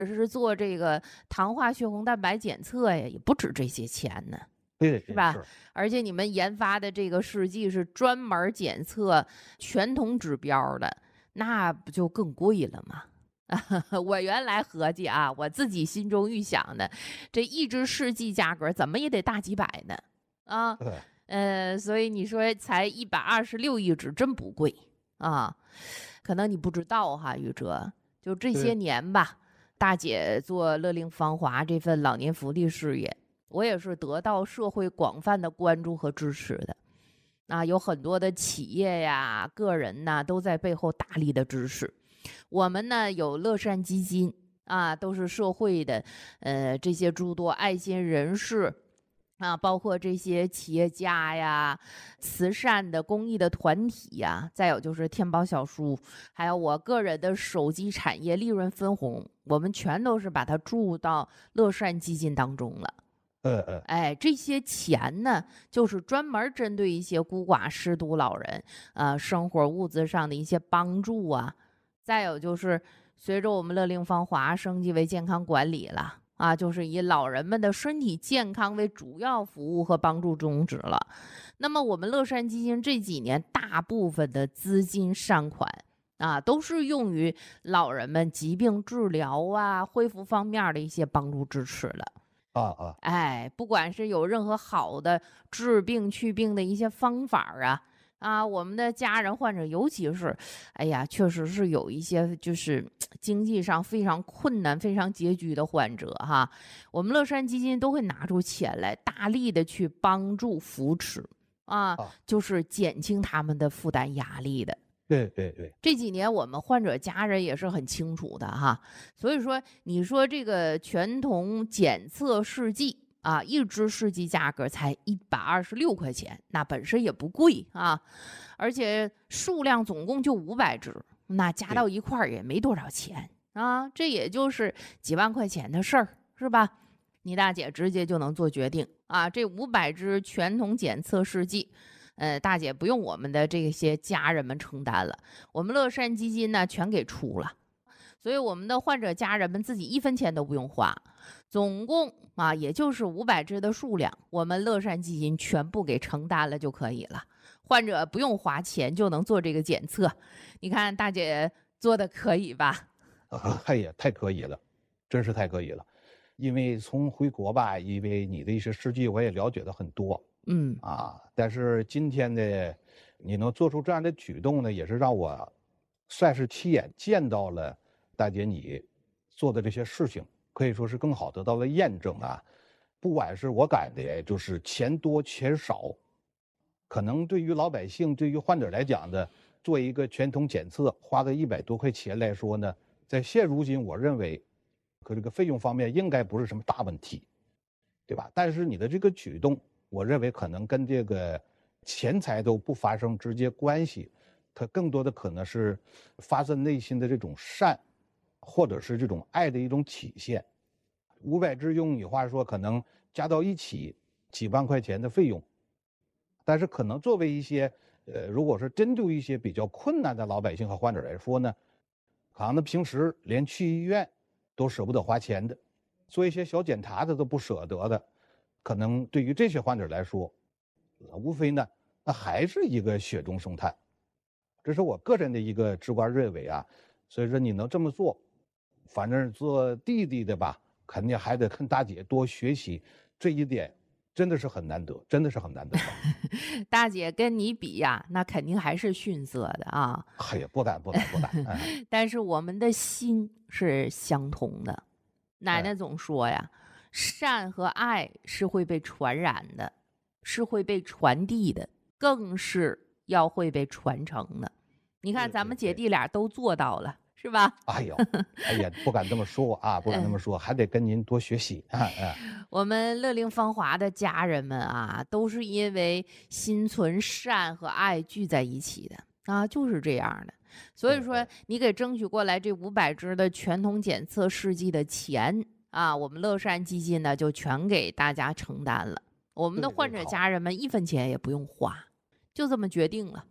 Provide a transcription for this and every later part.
是做这个糖化血红蛋白检测呀，也不止这些钱呢， 对， 是吧？ 是。 而且你们研发的这个试剂是专门检测全酮指标的，那不就更贵了吗？我原来合计啊，我自己心中预想的，这一支试剂价格怎么也得大几百呢，啊，所以你说才126一支，真不贵啊。可能你不知道哈，宇哲，就这些对， 年吧，大姐做乐龄芳华这份老年福利事业，我也是得到社会广泛的关注和支持的。啊，有很多的企业呀、个人呐，都在背后大力的支持。我们呢有乐善基金啊，都是社会的，这些诸多爱心人士啊，包括这些企业家呀、慈善的公益的团体呀，再有就是天宝小书，还有我个人的手机产业利润分红，我们全都是把它注入到乐善基金当中了。哎，这些钱呢，就是专门针对一些孤寡失独老人，生活物资上的一些帮助啊。再有就是随着我们乐龄芳华升级为健康管理了啊，就是以老人们的身体健康为主要服务和帮助宗旨了。那么我们乐善基金这几年大部分的资金善款啊，都是用于老人们疾病治疗啊、恢复方面的一些帮助支持的。哎，不管是有任何好的治病祛病的一些方法啊，我们的家人患者，尤其是，哎呀，确实是有一些就是经济上非常困难、非常拮据的患者哈，我们乐善基金都会拿出钱来，大力的去帮助扶持啊，就是减轻他们的负担压力的。 对。 这几年我们患者家人也是很清楚的哈，所以说你说这个全酮检测试剂啊，一支试剂价格才126块钱，那本身也不贵啊，而且数量总共就500支，那加到一块儿也没多少钱啊，这也就是几万块钱的事儿，是吧？你大姐直接就能做决定啊，这500支全酮检测试剂。大姐不用我们的这些家人们承担了，我们乐善基金呢全给出了，所以我们的患者家人们自己1分钱都不用花，总共啊也就是500支的数量，我们乐善基金全部给承担了就可以了，患者不用花钱就能做这个检测，你看大姐做的可以吧？ 哎呀，太可以了，真是太可以了。因为从回国吧，因为你的一些事迹我也了解了很多，但是今天呢，你能做出这样的举动呢，也是让我算是亲眼见到了大姐你做的这些事情，可以说是更好得到了验证啊。不管是我感觉就是钱多钱少，可能对于老百姓、对于患者来讲的，做一个全酮检测，花个100多块钱来说呢，在现如今，我认为，可这个费用方面应该不是什么大问题，对吧？但是你的这个举动，我认为可能跟这个钱财都不发生直接关系，它更多的可能是发自内心的这种善，或者是这种爱的一种体现。500支用你话说，可能加到一起几万块钱的费用。但是可能作为一些如果是针对一些比较困难的老百姓和患者来说呢，可能他平时连去医院都舍不得花钱的，做一些小检查他都不舍得的，可能对于这些患者来说，无非呢，那还是一个雪中送炭。这是我个人的一个直观认为啊。所以说你能这么做，反正做弟弟的吧，肯定还得跟大姐多学习，这一点真的是很难得，真的是很难得。 大姐跟你比呀，那肯定还是逊色的啊。 哎呀，不敢。 但是我们的心是相同的。奶奶总说呀，善和爱是会被传染的，是会被传递的，更是要会被传承的。你看咱们姐弟俩都做到了，是吧？ 哎呀，不敢这么说啊，不敢这么说，还得跟您多学习。 我们乐龄芳华的家人们啊，都是因为心存善和爱聚在一起的啊，就是这样的。所以说，你给争取过来这500支的全酮检测试剂的钱啊，我们乐善基金呢就全给大家承担了。我们的患者家人们1分钱也不用花，就这么决定了。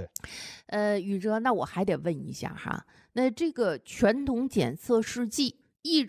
宇哲，那我还得问一下哈，那这个全酮检测试剂一